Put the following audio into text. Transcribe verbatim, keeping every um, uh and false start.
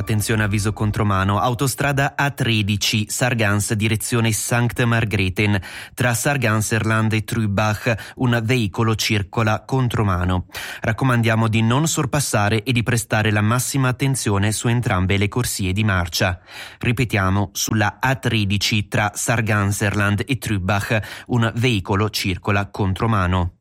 attenzione, avviso contromano. Autostrada A tredici, Sargans, direzione Sankt Margrethen. Tra Sarganserland e Trübach un veicolo circola contromano. Raccomandiamo di non sorpassare e di prestare la massima attenzione su entrambe le corsie di marcia. Ripetiamo, sulla A tredici tra Sarganserland e Trübach un veicolo circola contromano.